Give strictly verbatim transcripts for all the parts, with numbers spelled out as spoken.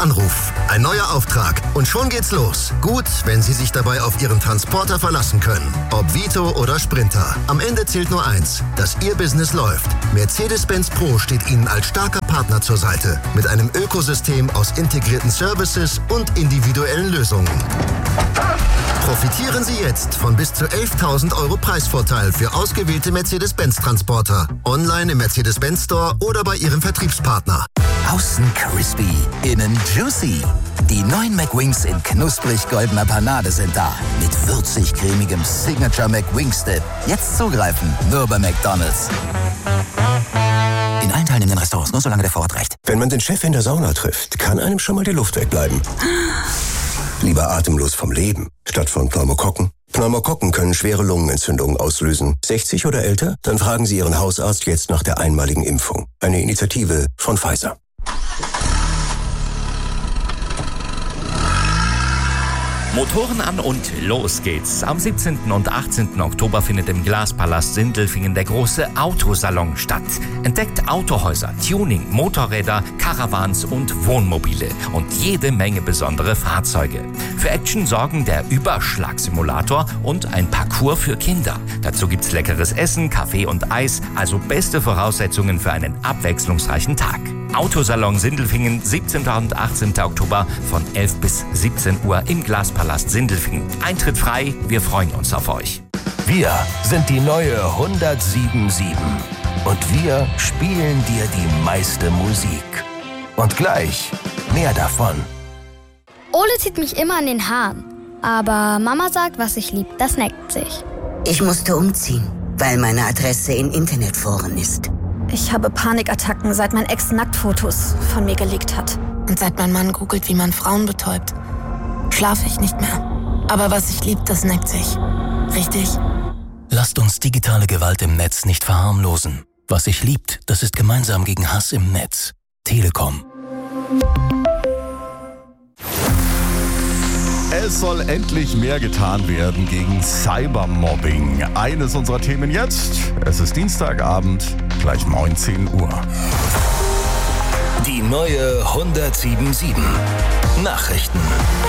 Anruf, ein neuer Auftrag und schon geht's los. Gut, wenn Sie sich dabei auf Ihren Transporter verlassen können. Ob Vito oder Sprinter. Am Ende zählt nur eins, dass Ihr Business läuft. Mercedes-Benz Pro steht Ihnen als starker Partner zur Seite. Mit einem Ökosystem aus integrierten Services und individuellen Lösungen. Profitieren Sie jetzt von bis zu elftausend Euro Preisvorteil für ausgewählte Mercedes-Benz-Transporter. Online im Mercedes-Benz Store oder bei Ihrem Vertriebspartner. Außen crispy, innen juicy. Die neuen McWings in knusprig goldener Panade sind da. Mit würzig-cremigem Signature McWings Dip. Jetzt zugreifen, nur bei McDonald's. In allen teilnehmenden Restaurants, nur solange der Vorrat reicht. Wenn man den Chef in der Sauna trifft, kann einem schon mal die Luft wegbleiben. Lieber atemlos vom Leben, statt von Pneumokokken. Pneumokokken können schwere Lungenentzündungen auslösen. sechzig oder älter? Dann fragen Sie Ihren Hausarzt jetzt nach der einmaligen Impfung. Eine Initiative von Pfizer. Motoren an und los geht's. Am siebzehnten und achtzehnten Oktober findet im Glaspalast Sindelfingen der große Autosalon statt. Entdeckt Autohäuser, Tuning, Motorräder, Caravans und Wohnmobile und jede Menge besondere Fahrzeuge. Für Action sorgen der Überschlagsimulator und ein Parcours für Kinder. Dazu gibt's leckeres Essen, Kaffee und Eis, also beste Voraussetzungen für einen abwechslungsreichen Tag. Autosalon Sindelfingen, siebzehnten und achtzehnten Oktober von elf bis siebzehn Uhr im Glaspalast Sindelfingen. Eintritt frei, wir freuen uns auf euch. Wir sind die neue hundertsiebenundsiebzig und wir spielen dir die meiste Musik. Und gleich mehr davon. Ole zieht mich immer an den Haaren, aber Mama sagt, was ich lieb, das neckt sich. Ich musste umziehen, weil meine Adresse in Internetforen ist. Ich habe Panikattacken, seit mein Ex Nacktfotos von mir gelegt hat. Und seit mein Mann googelt, wie man Frauen betäubt, schlafe ich nicht mehr. Aber was ich lieb, das neckt sich. Richtig? Lasst uns digitale Gewalt im Netz nicht verharmlosen. Was sich liebt, das ist gemeinsam gegen Hass im Netz. Telekom. Es soll endlich mehr getan werden gegen Cybermobbing. Eines unserer Themen jetzt. Es ist Dienstagabend, gleich neunzehn Uhr. Die neue hundertsiebenundsiebzig. Nachrichten.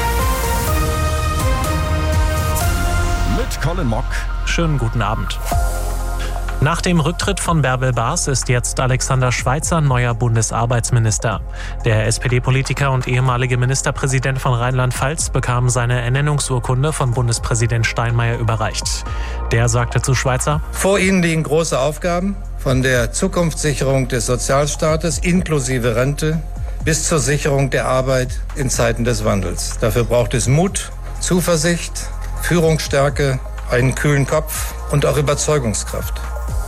Mit Colin Mock. Schönen guten Abend. Nach dem Rücktritt von Bärbel Baas ist jetzt Alexander Schweitzer neuer Bundesarbeitsminister. Der S P D-Politiker und ehemalige Ministerpräsident von Rheinland-Pfalz bekam seine Ernennungsurkunde von Bundespräsident Steinmeier überreicht. Der sagte zu Schweitzer: Vor Ihnen liegen große Aufgaben, von der Zukunftssicherung des Sozialstaates inklusive Rente bis zur Sicherung der Arbeit in Zeiten des Wandels. Dafür braucht es Mut, Zuversicht, Führungsstärke, einen kühlen Kopf und auch Überzeugungskraft.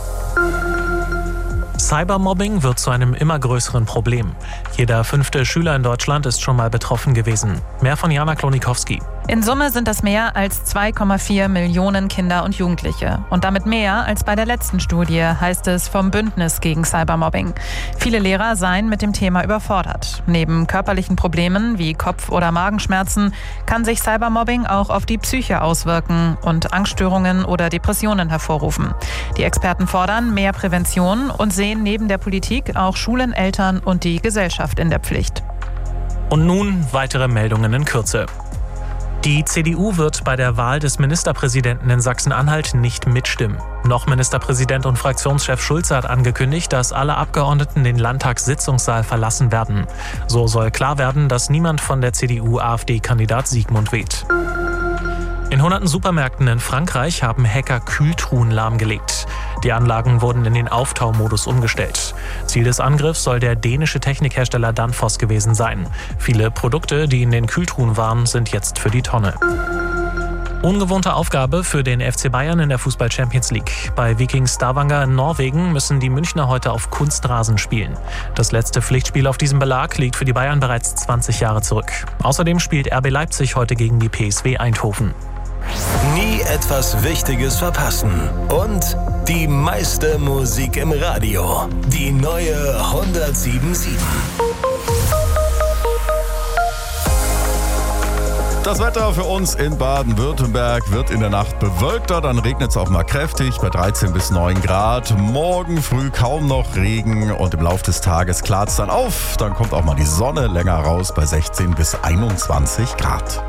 Cybermobbing wird zu einem immer größeren Problem. Jeder fünfte Schüler in Deutschland ist schon mal betroffen gewesen. Mehr von Jana Klonikowski. In Summe sind das mehr als zwei Komma vier Millionen Kinder und Jugendliche. Und damit mehr als bei der letzten Studie, heißt es vom Bündnis gegen Cybermobbing. Viele Lehrer seien mit dem Thema überfordert. Neben körperlichen Problemen wie Kopf- oder Magenschmerzen kann sich Cybermobbing auch auf die Psyche auswirken und Angststörungen oder Depressionen hervorrufen. Die Experten fordern mehr Prävention und sehen neben der Politik auch Schulen, Eltern und die Gesellschaft in der Pflicht. Und nun weitere Meldungen in Kürze. Die C D U wird bei der Wahl des Ministerpräsidenten in Sachsen-Anhalt nicht mitstimmen. Noch Ministerpräsident und Fraktionschef Schulze hat angekündigt, dass alle Abgeordneten den Landtagssitzungssaal verlassen werden. So soll klar werden, dass niemand von der C D U-AfD-Kandidat Sigmund weht. In hunderten Supermärkten in Frankreich haben Hacker Kühltruhen lahmgelegt. Die Anlagen wurden in den Auftaumodus umgestellt. Ziel des Angriffs soll der dänische Technikhersteller Danfoss gewesen sein. Viele Produkte, die in den Kühltruhen waren, sind jetzt für die Tonne. Ungewohnte Aufgabe für den F C Bayern in der Fußball-Champions League. Bei Viking Stavanger in Norwegen müssen die Münchner heute auf Kunstrasen spielen. Das letzte Pflichtspiel auf diesem Belag liegt für die Bayern bereits zwanzig Jahre zurück. Außerdem spielt R B Leipzig heute gegen die P S V Eindhoven. Nie etwas Wichtiges verpassen. Und die meiste Musik im Radio. Die neue hundertsiebenundsiebzig. Das Wetter für uns in Baden-Württemberg wird in der Nacht bewölkter, dann regnet es auch mal kräftig bei dreizehn bis neun Grad. Morgen früh kaum noch Regen und im Laufe des Tages klart es dann auf. Dann kommt auch mal die Sonne länger raus bei sechzehn bis einundzwanzig Grad.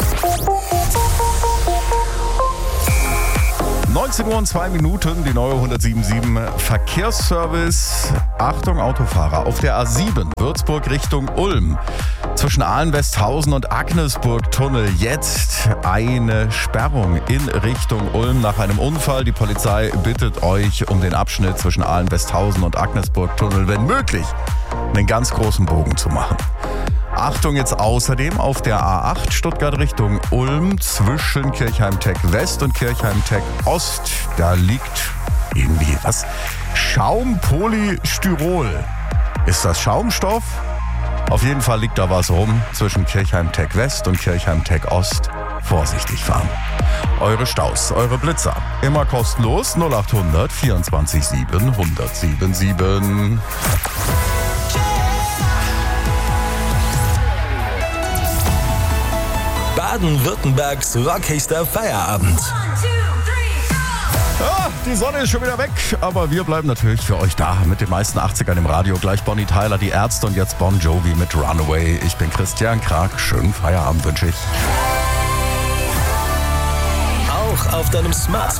neunzehn Uhr und zwei Minuten, die neue hundertsieben Komma sieben Verkehrsservice. Achtung Autofahrer, auf der A sieben, Würzburg Richtung Ulm. Zwischen Ahlen-Westhausen und Agnesburg-Tunnel jetzt eine Sperrung in Richtung Ulm nach einem Unfall. Die Polizei bittet euch um den Abschnitt zwischen Ahlen-Westhausen und Agnesburg-Tunnel, wenn möglich, einen ganz großen Bogen zu machen. Achtung jetzt außerdem auf der A acht Stuttgart Richtung Ulm zwischen Kirchheim-Tech West und Kirchheim-Tech Ost. Da liegt irgendwie was? Schaumpolystyrol. Ist das Schaumstoff? Auf jeden Fall liegt da was rum zwischen Kirchheim-Tech West und Kirchheim-Tech Ost. Vorsichtig fahren. Eure Staus, eure Blitzer. Immer kostenlos null acht hundert vierundzwanzig sieben hundert siebenundsiebzig. Baden-Württembergs rockigster Feierabend. Ja, die Sonne ist schon wieder weg, aber wir bleiben natürlich für euch da mit den meisten achtzigern im Radio. Gleich Bonnie Tyler, die Ärzte und jetzt Bon Jovi mit Runaway. Ich bin Christian Krag. Schönen Feierabend wünsche ich. Auch auf deinem Smartphone.